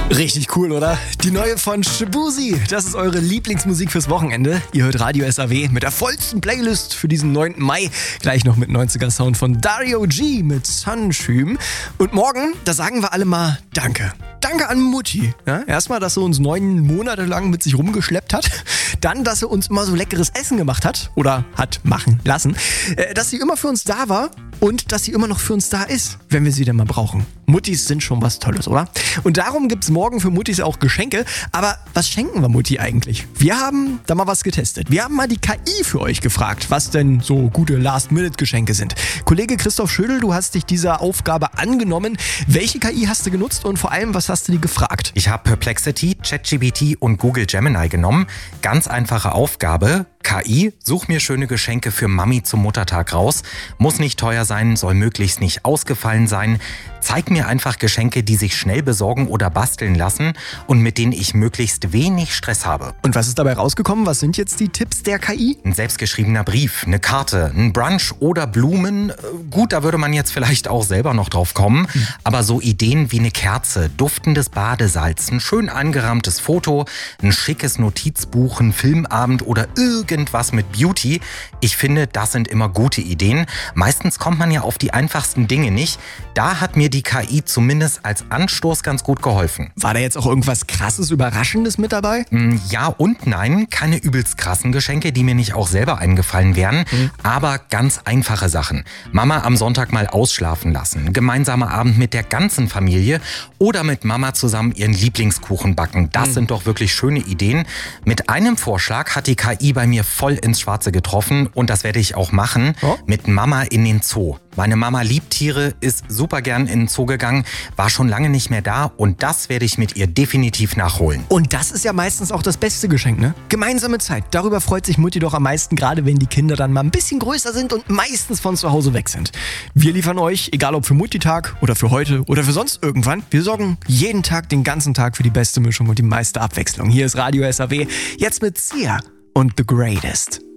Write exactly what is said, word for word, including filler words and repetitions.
Richtig cool, oder? Die neue von Shaboozey. Das ist eure Lieblingsmusik fürs Wochenende. Ihr hört Radio S A W mit der vollsten Playlist für diesen neunten Mai. Gleich noch mit neunziger Sound von Dario G mit Sunshine. Und morgen, da sagen wir alle mal Danke. Danke an Mutti. Ja, erstmal, dass sie uns neun Monate lang mit sich rumgeschleppt hat. Dann, dass sie uns immer so leckeres Essen gemacht hat. Oder hat machen lassen. Äh, dass sie immer für uns da war. Und dass sie immer noch für uns da ist, wenn wir sie denn mal brauchen. Muttis sind schon was Tolles, oder? Und darum gibt's morgen für Muttis auch Geschenke. Aber was schenken wir Mutti eigentlich? Wir haben da mal was getestet. Wir haben mal die K I für euch gefragt, was denn so gute Last-Minute-Geschenke sind. Kollege Christoph Schödel, du hast dich dieser Aufgabe angenommen. Welche K I hast du genutzt und vor allem, was hast du dir gefragt? Ich habe Perplexity, ChatGPT und Google Gemini genommen. Ganz einfache Aufgabe. K I, such mir schöne Geschenke für Mami zum Muttertag raus. Muss nicht teuer sein, soll möglichst nicht ausgefallen sein. Zeig mir einfach Geschenke, die sich schnell besorgen oder basteln lassen und mit denen ich möglichst wenig Stress habe. Und was ist dabei rausgekommen? Was sind jetzt die Tipps der K I? Ein selbstgeschriebener Brief, eine Karte, ein Brunch oder Blumen. Gut, da würde man jetzt vielleicht auch selber noch drauf kommen. Hm. Aber so Ideen wie eine Kerze, duftendes Badesalz, ein schön angerahmtes Foto, ein schickes Notizbuch, ein Filmabend oder irgendwas mit Beauty. Ich finde, das sind immer gute Ideen. Meistens kommt man ja auf die einfachsten Dinge nicht. Da hat mir die K I zumindest als Anstoß ganz gut geholfen. War da jetzt auch irgendwas krasses, Überraschendes mit dabei? Ja und nein, keine übelst krassen Geschenke, die mir nicht auch selber eingefallen wären, mhm. aber ganz einfache Sachen. Mama am Sonntag mal ausschlafen lassen, gemeinsamer Abend mit der ganzen Familie oder mit Mama zusammen ihren Lieblingskuchen backen. Das mhm. sind doch wirklich schöne Ideen. Mit einem Vorschlag hat die K I bei mir voll ins Schwarze getroffen und das werde ich auch machen, oh? mit Mama in den Zoo. Meine Mama liebt Tiere, ist super gern in den Zoo gegangen, war schon lange nicht mehr da und das werde ich mit ihr definitiv nachholen. Und das ist ja meistens auch das beste Geschenk, ne? Gemeinsame Zeit. Darüber freut sich Mutti doch am meisten, gerade wenn die Kinder dann mal ein bisschen größer sind und meistens von zu Hause weg sind. Wir liefern euch, egal ob für Mutti-Tag oder für heute oder für sonst irgendwann, wir sorgen jeden Tag, den ganzen Tag für die beste Mischung und die meiste Abwechslung. Hier ist Radio S A W, jetzt mit Sia und The Greatest.